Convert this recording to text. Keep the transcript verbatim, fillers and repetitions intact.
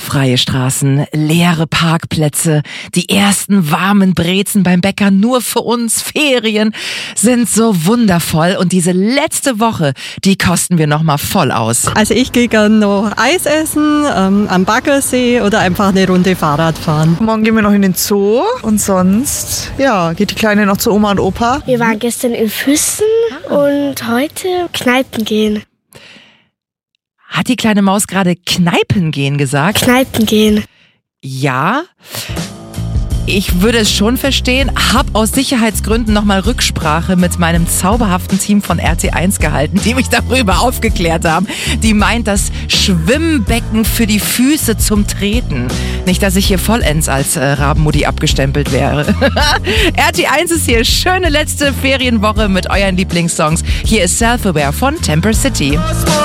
Freie Straßen, leere Parkplätze, die ersten warmen Brezen beim Bäcker nur für uns, Ferien sind so wundervoll und diese letzte Woche, die kosten wir nochmal voll aus. Also ich gehe gerne noch Eis essen, ähm, am Baggersee oder einfach eine Runde Fahrrad fahren. Morgen gehen wir noch in den Zoo und sonst, ja, geht die Kleine noch zu Oma und Opa. Wir waren gestern in Füssen und heute Kneipen gehen. Hat die kleine Maus gerade Kneipen gehen gesagt? Kneipen gehen. Ja, ich würde es schon verstehen, hab aus Sicherheitsgründen nochmal Rücksprache mit meinem zauberhaften Team von R T eins gehalten, die mich darüber aufgeklärt haben. Die meint das Schwimmbecken für die Füße zum Treten. Nicht, dass ich hier vollends als äh, Rabenmutti abgestempelt wäre. R T eins ist hier, schöne letzte Ferienwoche mit euren Lieblingssongs. Hier ist Self-Aware von Temper City.